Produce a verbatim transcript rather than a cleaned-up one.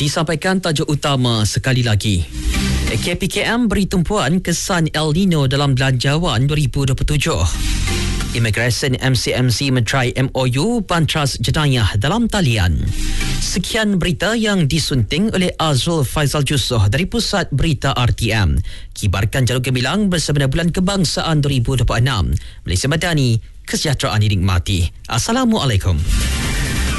Disampaikan tajuk utama sekali lagi. K P K M beri tumpuan kesan El Nino dalam Belanjawan dua ribu dua puluh tujuh. Immigration M C M C mencerai M O U Bantras Jenayah dalam talian. Sekian berita yang disunting oleh Azrul Faizal Jusoh dari Pusat Berita R T M. Kibarkan jalur gemilang bersama Bulan Kebangsaan dua ribu dua puluh enam. Malaysia Madani, kesejahteraan dinikmati. Assalamualaikum.